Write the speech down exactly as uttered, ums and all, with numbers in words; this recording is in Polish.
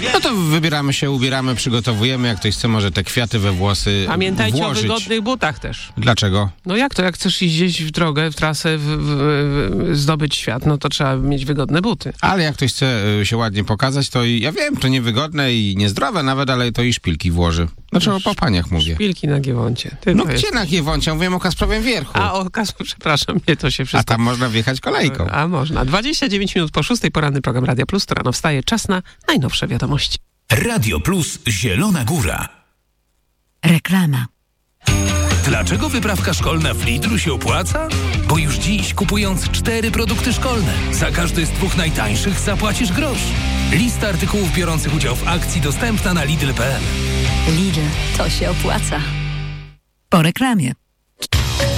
No to wybieramy się, ubieramy, przygotowujemy. Jak ktoś chce, może te kwiaty we włosy Pamiętajcie włożyć. o wygodnych butach też. Dlaczego? No jak to, jak chcesz iść gdzieś w drogę, w trasę, w, w, w, zdobyć świat, no to trzeba mieć wygodne buty. Ale jak ktoś chce y, się ładnie pokazać, to i, ja wiem, to niewygodne i niezdrowe nawet, ale to i szpilki włoży. Znaczy o papaniach mówię. Szpilki na Giewoncie. Ty No to gdzie jest... na Giewoncie? Mówiłem o Kasprowym Wierchu. A o Kas... przepraszam, nie, to się wszystko... A tam można wjechać kolejką. A można. dwadzieścia dziewięć minut po szóstej, poranny program Radia Plus, to rano wstaje. Czas na najnowsze wiadomości. Radio Plus Zielona Góra. Reklama. Dlaczego wyprawka szkolna w Lidlu się opłaca? Bo już dziś, kupując cztery produkty szkolne, za każdy z dwóch najtańszych zapłacisz grosz. Lista artykułów biorących udział w akcji dostępna na lidl kropka p l. Lidl, to się opłaca. Po reklamie.